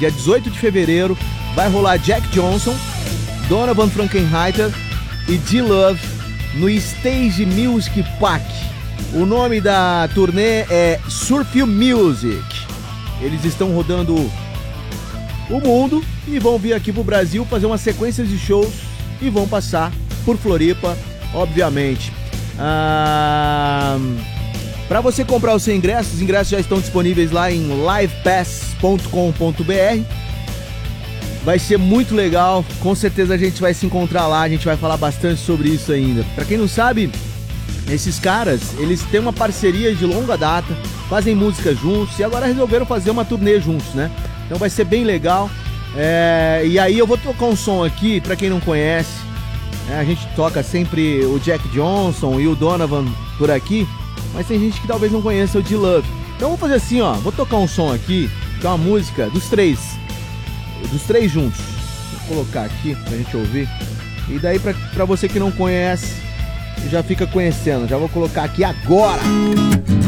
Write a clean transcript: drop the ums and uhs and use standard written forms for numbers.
dia 18 de fevereiro, vai rolar Jack Johnson, Donovan Frankenheiter e D-Love no Stage Music Park. O nome da turnê é Surf Music. Eles estão rodando o mundo e vão vir aqui pro Brasil fazer uma sequência de shows e vão passar por Floripa, obviamente. Para você comprar os ingressos já estão disponíveis lá em livepass.com.br. Vai ser muito legal, com certeza a gente vai se encontrar lá, a gente vai falar bastante sobre isso ainda. Para quem não sabe, esses caras, eles têm uma parceria de longa data, fazem música juntos e agora resolveram fazer uma turnê juntos, né? Então vai ser bem legal. E aí eu vou tocar um som aqui, para quem não conhece. A gente toca sempre o Jack Johnson e o Donovan por aqui, mas tem gente que talvez não conheça o D-Love. Então vou fazer assim, ó, vou tocar um som aqui, que é uma música dos três juntos. Vou colocar aqui pra gente ouvir. E daí pra você que não conhece, já fica conhecendo. Já vou colocar aqui agora.